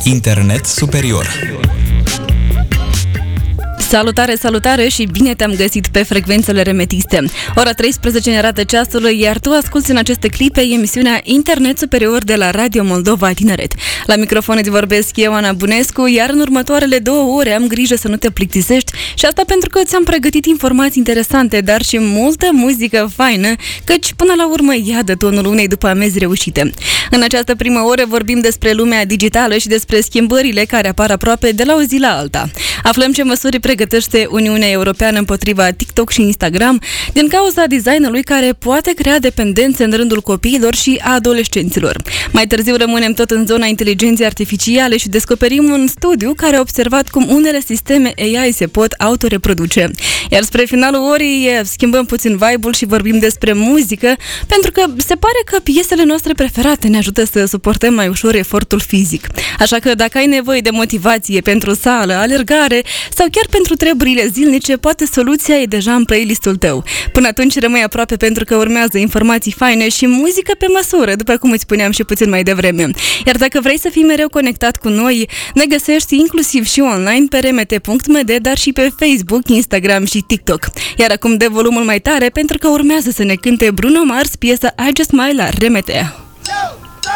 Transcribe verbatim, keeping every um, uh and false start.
Internet superior. Salutare, salutare și bine te-am găsit pe frecvențele remetiste. Ora treisprezece ne arată ceasul, iar tu asculți în aceste clipe emisiunea Internet Superior de la Radio Moldova Tineret. La microfon îți vorbesc eu, Ana Bunescu, iar în următoarele două ore am grijă să nu te plictisești și asta pentru că ți-am pregătit informații interesante, dar și multă muzică faină, căci până la urmă ea dă tonul unei după amiezi reușite. În această primă oră vorbim despre lumea digitală și despre schimbările care apar aproape de la o zi la alta. Aflăm ce măsuri pregătește Uniunea Europeană împotriva TikTok și Instagram din cauza designului care poate crea dependențe în rândul copiilor și a adolescenților. Mai târziu rămânem tot în zona inteligenței artificiale și descoperim un studiu care a observat cum unele sisteme A I se pot autoreproduce. Iar spre finalul orii schimbăm puțin vibe-ul și vorbim despre muzică, pentru că se pare că piesele noastre preferate ne ajută să suportăm mai ușor efortul fizic. Așa că dacă ai nevoie de motivație pentru sală, alergare sau chiar pentru treburile zilnice, poate soluția e deja în playlistul tău. Până atunci rămâi aproape pentru că urmează informații faine și muzică pe măsură, după cum îți spuneam și puțin mai devreme. Iar dacă vrei să fii mereu conectat cu noi, ne găsești inclusiv și online pe r m t punct m d, dar și pe Facebook, Instagram și TikTok. Iar acum de volumul mai tare pentru că urmează să ne cânte Bruno Mars piesa I Just Smile la R M T.